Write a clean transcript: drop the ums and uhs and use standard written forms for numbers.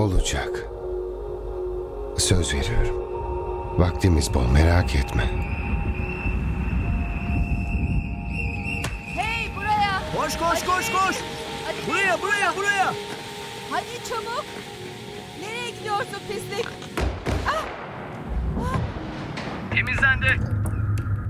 Olacak. Söz veriyorum. Vaktimiz bol, merak etme. Hey buraya. Koş koş koş koş. Hadi Buraya buraya buraya. Hadi çabuk. Nereye gidiyorsun pislik? Temizlendi.